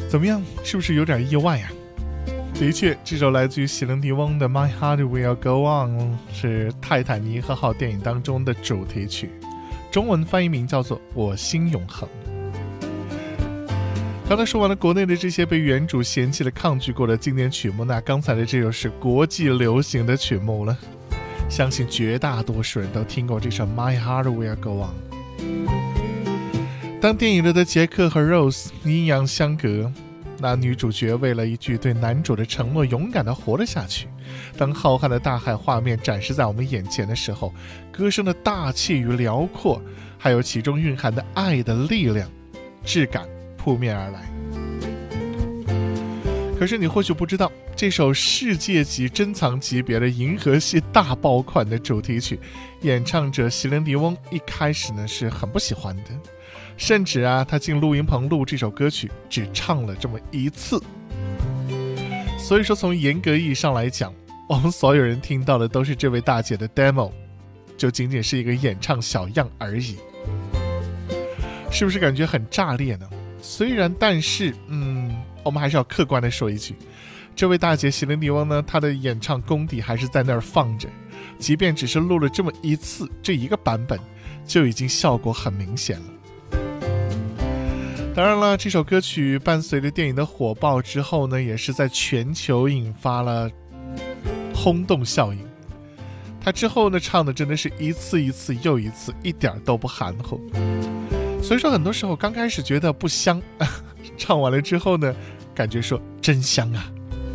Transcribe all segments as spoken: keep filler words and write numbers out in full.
怎么样，是不是有点意外呀？的确，这首来自于席琳迪翁的 My Heart Will Go On 是泰坦尼克号电影当中的主题曲，中文翻译名叫做我心永恒。刚才说完了国内的这些被原主嫌弃了抗拒过的经典曲目，那刚才的这首是国际流行的曲目了，相信绝大多数人都听过这首 My Heart Will Go On。 当电影里的杰克和 Rose 阴阳相隔，那女主角为了一句对男主的承诺勇敢地活了下去。当浩瀚的大海画面展示在我们眼前的时候，歌声的大气与辽阔，还有其中蕴含的爱的力量质感扑面而来。可是你或许不知道，这首世界级珍藏级别的银河系大爆款的主题曲，演唱者席琳迪翁一开始呢是很不喜欢的，甚至啊，他进录音棚录这首歌曲只唱了这么一次。所以说从严格意义上来讲，我们所有人听到的都是这位大姐的 demo， 就仅仅是一个演唱小样而已。是不是感觉很炸裂呢？虽然但是嗯，我们还是要客观的说一句，这位大姐席琳迪翁呢，她的演唱功底还是在那儿放着，即便只是录了这么一次，这一个版本就已经效果很明显了。当然了，这首歌曲伴随着电影的火爆之后呢，也是在全球引发了轰动效应。他之后呢，唱的真的是一次一次又一次，一点都不含糊。所以说很多时候刚开始觉得不香，唱完了之后呢，感觉说真香啊。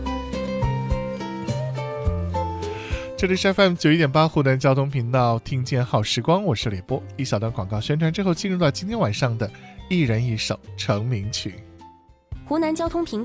这里是 F M 九十一点八 湖南交通频道，听见好时光，我是李波。一小段广告宣传之后，进入到今天晚上的一人一首成名曲。 湖南交通频